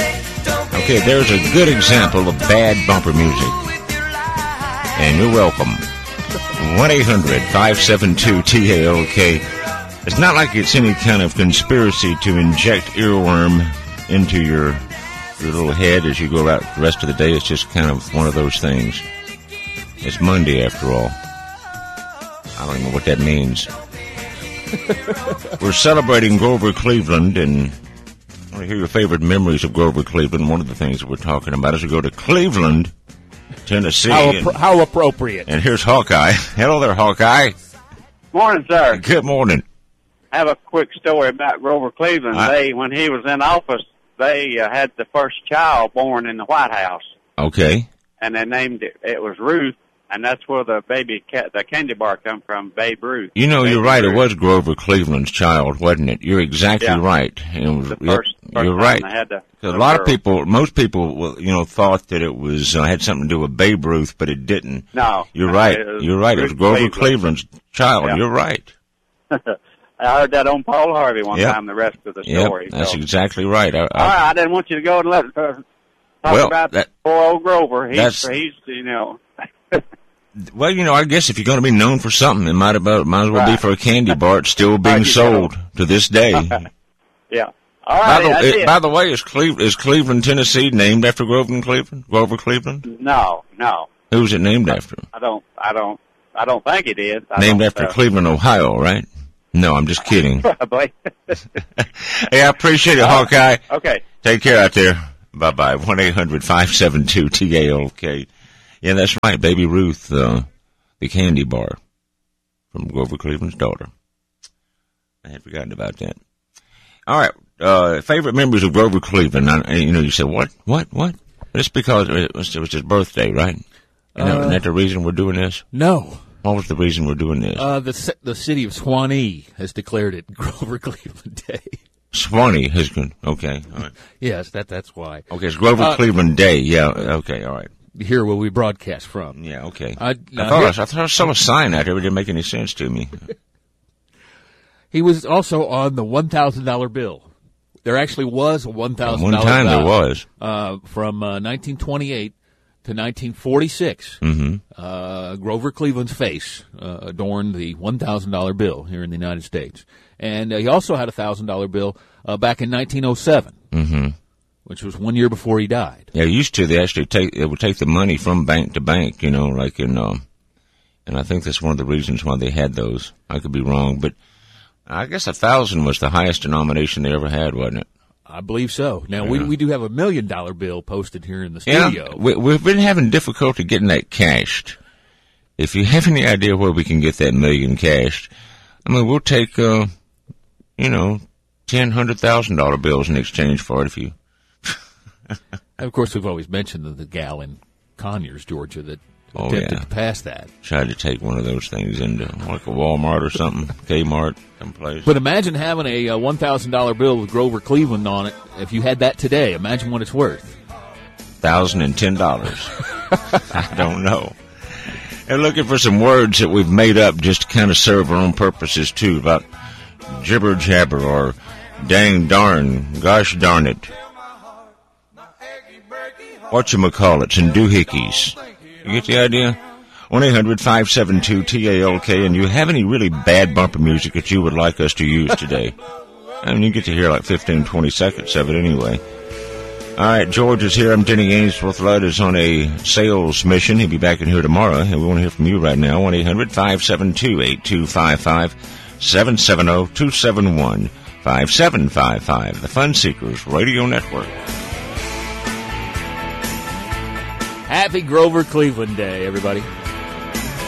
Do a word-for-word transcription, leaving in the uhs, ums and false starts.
Okay, there's a good example of bad bumper music. And you're welcome. one eight hundred five seven two T A L K. It's not like it's any kind of conspiracy to inject earworm into your, your little head as you go out the rest of the day. It's just kind of one of those things. It's Monday, after all. I don't even know what that means. We're celebrating Grover Cleveland, and I want to hear your favorite memories of Grover Cleveland. One of the things that we're talking about is we go to Cleveland, Tennessee. How, appro- and, how appropriate. And here's Hawkeye. Hello there, Hawkeye. Morning, sir. Good morning. I have a quick story about Grover Cleveland. I, they, when he was in office, they uh, had the first child born in the White House. Okay. And they named it, it was Ruth, and that's where the baby, ca- the candy bar come from, Babe Ruth. You know, Baby you're right. Ruth. It was Grover Cleveland's child, wasn't it? You're exactly yeah. right. It was, the yep, first, first you're right. Had the, a the lot girl. of people, most people, you know, thought that it was uh, had something to do with Babe Ruth, but it didn't. No. You're no, right. It You're right. It was Grover Cleveland. Cleveland's child. Yeah. You're right. I heard that on Paul Harvey one yep. time, the rest of the yep. story. That's so. exactly right. I, I, All right, I didn't want you to go and let uh, talk well, about that, poor old Grover. He's, that's, he's you know. Well, you know, I guess if you're going to be known for something, it might about might as well right. be for a candy bar. It's still being sold to this day. Yeah. All right. By the, it, by the way, is, Cleve, is Cleveland, Tennessee, named after Grover Cleveland? Grover Cleveland? No, no. Who's it named after? I don't. I don't. I don't think it is. I named after uh, Cleveland, Ohio, right? No, I'm just kidding. Probably. Hey, I appreciate it, Hawkeye. Okay. Take care out there. Bye bye. One eight hundred five seven two T A L K. Yeah, that's right. Baby Ruth, uh, the candy bar from Grover Cleveland's daughter. I had forgotten about that. All right. Uh, favorite memories of Grover Cleveland. I, you know, you said, what? What? What? It's because it was, it was his birthday, right? And uh, isn't that the reason we're doing this? No. What was the reason we're doing this? Uh, the the city of Swanee has declared it Grover Cleveland Day. Swanee has been, okay. All right. Yes, that that's why. Okay, it's Grover uh, Cleveland Day. Yeah, okay, all right. Here where we broadcast from. Yeah, okay. I, I, thought, here, I, I thought I saw a sign out there. It didn't make any sense to me. He was also on the one thousand dollar bill. There actually was a one thousand dollar bill. One time bill, there was. Uh, from uh, nineteen twenty-eight to nineteen forty-six. Mm-hmm. Uh, Grover Cleveland's face uh, adorned the one thousand dollar bill here in the United States. And uh, he also had a one thousand dollar bill uh, back in nineteen oh seven. Mm-hmm. Which was one year before he died. Yeah, used to, they actually take, they would take the money from bank to bank, you know, like in, um, and I think that's one of the reasons why they had those. I could be wrong, but I guess a thousand was the highest denomination they ever had, wasn't it? I believe so. Now, yeah. we we do have a million dollar bill posted here in the studio. Yeah, we, we've been having difficulty getting that cashed. If you have any idea where we can get that million cashed, I mean, we'll take, uh, you know, ten, hundred thousand dollar bills in exchange for it if you. Of course, we've always mentioned the, the gal in Conyers, Georgia, that oh, attempted yeah. to pass that. Tried to take one of those things into like a Walmart or something, Kmart, someplace. But imagine having a, a one thousand dollar bill with Grover Cleveland on it. If you had that today, imagine what it's worth. Thousand and ten dollars. I don't know. And looking for some words that we've made up just to kind of serve our own purposes too, about jibber jabber or dang darn, gosh darn it. Whatchamacallits and doohickeys. You get the idea? one eight hundred five seven two T A L K, and you have any really bad bumper music that you would like us to use today? I mean, you get to hear like fifteen, twenty seconds of it anyway. All right, George is here. I'm Denny Ainsworth. Ludd is on a sales mission. He'll be back in here tomorrow, and we want to hear from you right now. one eight hundred five seven two eight two five five, seven seven zero two seven one five seven five five, the Fun Seekers Radio Network. Happy Grover Cleveland Day, everybody.